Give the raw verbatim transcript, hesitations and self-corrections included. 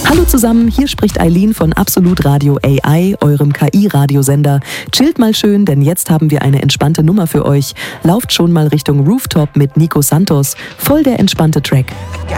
Hallo zusammen, hier spricht Eileen von Absolut Radio A I, eurem K I-Radiosender. Chillt mal schön, denn jetzt haben wir eine entspannte Nummer für euch. Lauft schon mal Richtung Rooftop mit Nico Santos. Voll der entspannte Track.